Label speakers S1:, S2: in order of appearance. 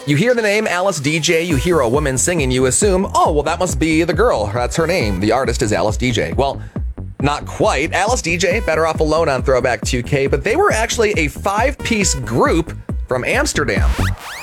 S1: You hear the name Alice DJ, you hear a woman singing, you assume, oh, well, that must be the girl. That's her name. The artist is Alice DJ. Well, not quite. Alice DJ, Better Off Alone on Throwback 2K, but they were actually a 5-piece group from Amsterdam.